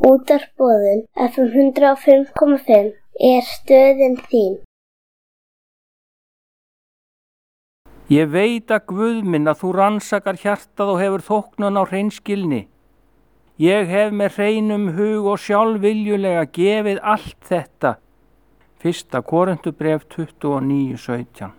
Útvarpsboðun FM 105,5 er stöðin þín. Ég veit að Guð minn að þú rannsakar hjartað og hefur þóknun á hreinskilni. Ég hef með hreinum hug og sjálfviljulega gefið allt þetta. 1. Korinthubréf 29:17.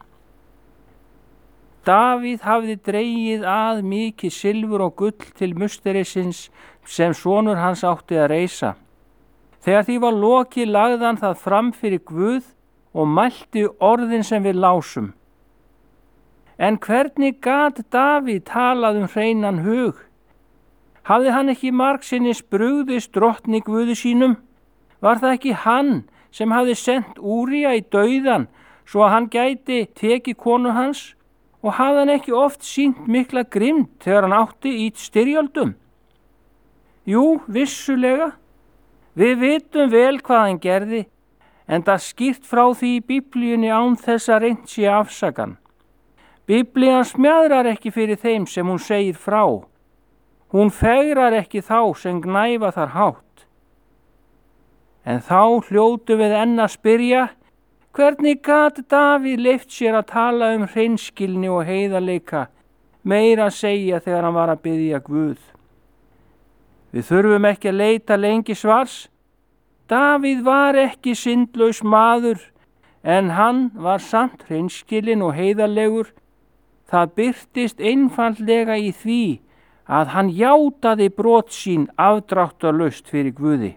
Davíð hafði dregið að mikið silfur og gull til musterisins sem sonur hans átti að reisa. Þegar því var lokið lagði hann það fram fyrir Guð og mælti orðin sem við lásum. En hvernig gat Davíð talað hreinan hug? Hafði hann ekki margsinnis brugðist drottni Guði sínum? Var það ekki hann sem hafði sent Úría í dauðan svo að hann gæti tekið konu hans? Og hafði hann ekki oft sýnt mikla grimmd þegar hann átti í styrjöldum? Jú, vissulega. Við vitum vel hvað hann gerði, en það skýrt frá því í Biblíunni án þess að reynt sé afsakan. Biblían smjaðrar ekki fyrir þeim sem hún segir frá. Hún fegrar ekki þá sem gnæfa þar hátt. En þá hljótum við enn að spyrja, hvernig gat Davíð leyft sér að tala hreinskilni og heiðarleika, meira að segja þegar hann var að biðja Guð? Við þurfum ekki að leita lengi svars. Davíð var ekki syndlaus maður, en hann var samt hreinskilinn og heiðarlegur. Það birtist einfaldlega í því að hann játaði brot sín afdráttarlaust fyrir Guði.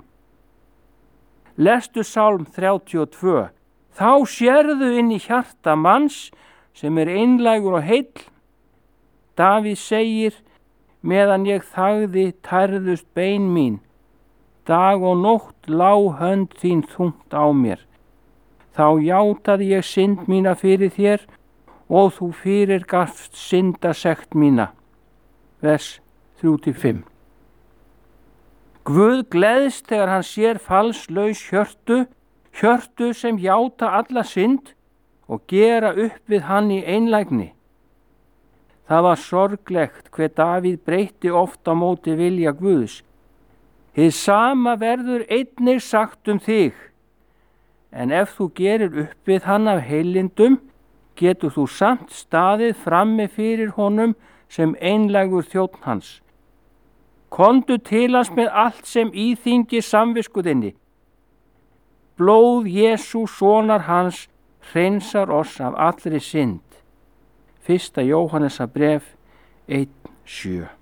Lestu Sálm 32. Þá sérðu inn í hjarta manns sem er einlægur og heill. Davíð segir, meðan ég þagði tærðust bein mín, dag og nótt lá hönd þín þungt á mér. Þá játaði ég synd mína fyrir þér og þú fyrirgafst syndasekt mína. Vers 3-5. Guð gleðst þegar hann sér falslaus hjörtu sem játa alla synd og gera upp við hann í einlægni. Það var sorglegt hve Davíð breytti oft á móti vilja Guðs. Hið sama verður einnig sagt þig, en ef þú gerir upp við hann af heilindum, getur þú samt staðið frammi fyrir honum sem einlægur þjónn hans. Komdu til hans með allt sem íþyngir samvisku þinni. Blóð Jesú sonar hans hreinsar oss af allri synd. 1. Jóhannesarbréf 1:7.